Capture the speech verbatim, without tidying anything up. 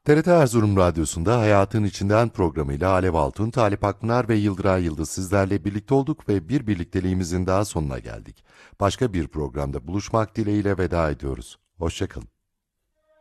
T R T Erzurum Radyosu'nda Hayatın İçinden programıyla Alev Altun, Talip Akpınar ve Yıldıray Yıldız sizlerle birlikte olduk ve bir birlikteliğimizin daha sonuna geldik. Başka bir programda buluşmak dileğiyle veda ediyoruz. Hoşça kalın.